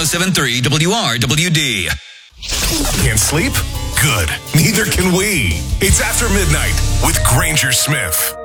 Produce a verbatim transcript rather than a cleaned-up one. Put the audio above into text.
seven three W R W D. Can't sleep? Good. Neither can we. It's After Midnight with Granger Smith.